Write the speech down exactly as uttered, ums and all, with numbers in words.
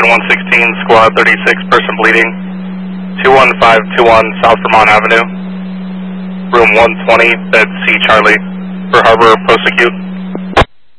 Engine one sixteen, Squad thirty-six, person bleeding, two one five two one South Vermont Avenue, room one twenty, bed C Charlie, for Harbor, post acute.